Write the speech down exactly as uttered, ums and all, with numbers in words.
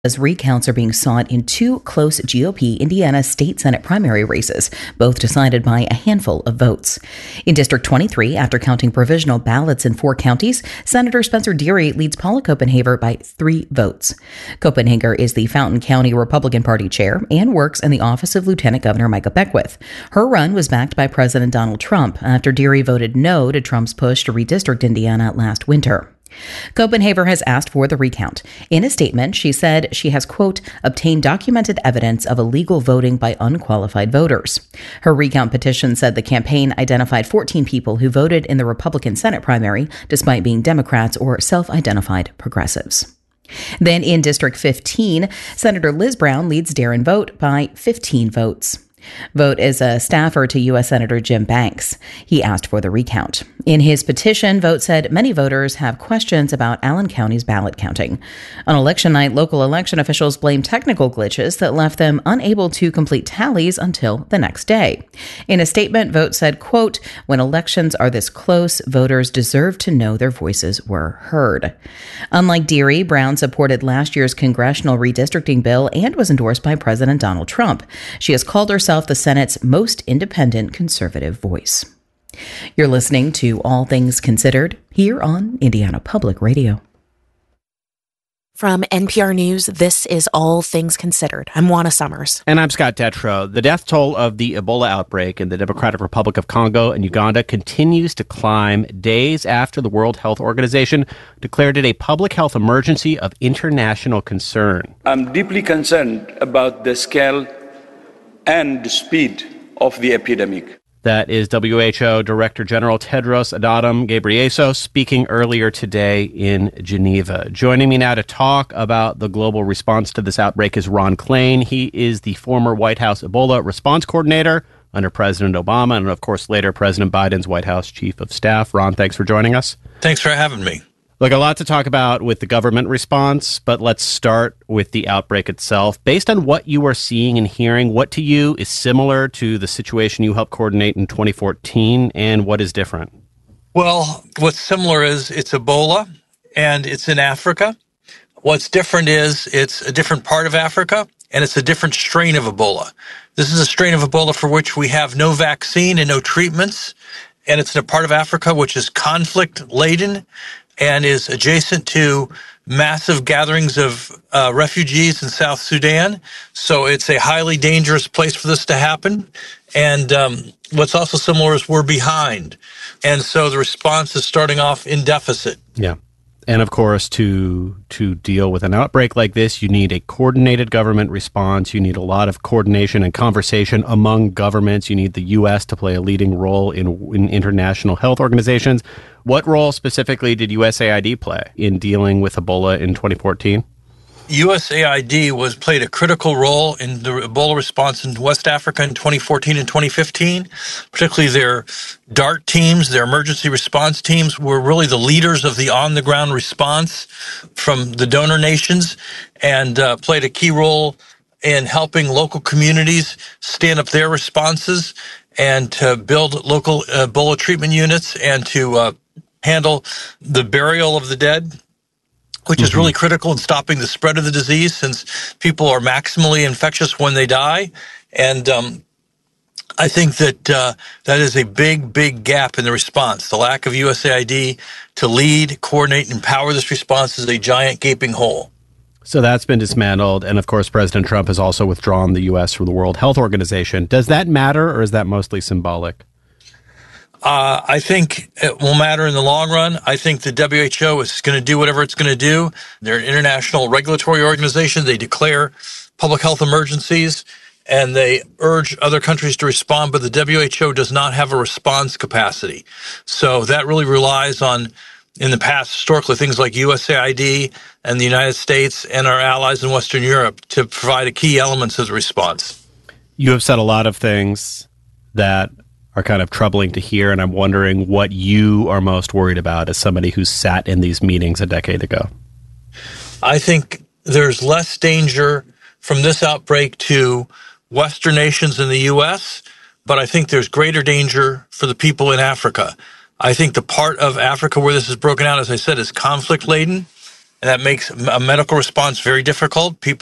As recounts are being sought in two close G O P Indiana state Senate primary races, both decided by a handful of votes. In District twenty-three, after counting provisional ballots in four counties, Senator Spencer Deery leads Paula Copenhaver by three votes. Copenhaver is the Fountain County Republican Party chair and works in the office of Lieutenant Governor Micah Beckwith. Her run was backed by President Donald Trump after Deery voted no to Trump's push to redistrict Indiana last winter. Copenhaver has asked for the recount. In a statement, she said she has, quote, obtained documented evidence of illegal voting by unqualified voters. Her recount petition said the campaign identified fourteen people who voted in the Republican Senate primary, despite being Democrats or self-identified progressives. Then in District fifteen, Senator Liz Brown leads Darren Vogt by fifteen votes. Vogt is a staffer to U S Senator Jim Banks. He asked for the recount. In his petition, Vogt said many voters have questions about Allen County's ballot counting. On election night, local election officials blamed technical glitches that left them unable to complete tallies until the next day. In a statement, Vogt said, quote, when elections are this close, voters deserve to know their voices were heard. Unlike Deery, Brown supported last year's congressional redistricting bill and was endorsed by President Donald Trump. She has called herself the Senate's most independent conservative voice. You're listening to All Things Considered here on Indiana Public Radio. From N P R News, this is All Things Considered. I'm Juana Summers. And I'm Scott Detrow. The death toll of the Ebola outbreak in the Democratic Republic of Congo and Uganda continues to climb days after the World Health Organization declared it a public health emergency of international concern. I'm deeply concerned about the scale and the speed of the epidemic. That is W H O Director General Tedros Adhanom Ghebreyesus speaking earlier today in Geneva. Joining me now to talk about the global response to this outbreak is Ron Klain. He is the former White House Ebola response coordinator under President Obama and, of course, later President Biden's White House chief of staff. Ron, thanks for joining us. Thanks for having me. Look, a lot to talk about with the government response, but let's start with the outbreak itself. Based on what you are seeing and hearing, what to you is similar to the situation you helped coordinate in twenty fourteen, and what is different? Well, what's similar is it's Ebola, and it's in Africa. What's different is it's a different part of Africa, and it's a different strain of Ebola. This is a strain of Ebola for which we have no vaccine and no treatments, and it's in a part of Africa which is conflict-laden and is adjacent to massive gatherings of uh, refugees in South Sudan. So it's a highly dangerous place for this to happen. And um, what's also similar is we're behind. And so the response is starting off in deficit. Yeah. And of course, to to deal with an outbreak like this, you need a coordinated government response. You need a lot of coordination and conversation among governments. You need the U S to play a leading role in, in international health organizations. What role specifically did U S A I D play in dealing with Ebola in twenty fourteen? U S A I D was played a critical role in the Ebola response in West Africa in twenty fourteen and twenty fifteen, particularly their DART teams, their emergency response teams were really the leaders of the on-the-ground response from the donor nations and uh, played a key role in helping local communities stand up their responses and to build local Ebola treatment units and to uh, handle the burial of the dead, which mm-hmm. is really critical in stopping the spread of the disease since people are maximally infectious when they die. And um, I think that uh, that is a big, big gap in the response. The lack of U S A I D to lead, coordinate, and empower this response is a giant gaping hole. So that's been dismantled. And of course, President Trump has also withdrawn the U S from the World Health Organization. Does that matter, or is that mostly symbolic? Uh, I think it will matter in the long run. I think the W H O is going to do whatever it's going to do. They're an international regulatory organization. They declare public health emergencies, and they urge other countries to respond, but the W H O does not have a response capacity. So that really relies on, in the past, historically, things like U S A I D and the United States and our allies in Western Europe to provide a key elements of the response. You have said a lot of things that are kind of troubling to hear, and I'm wondering what you are most worried about as somebody who sat in these meetings a decade ago. I think there's less danger from this outbreak to Western nations in the U S, but I think there's greater danger for the people in Africa. I think the part of Africa where this is broken out, as I said, is conflict-laden, and that makes a medical response very difficult. People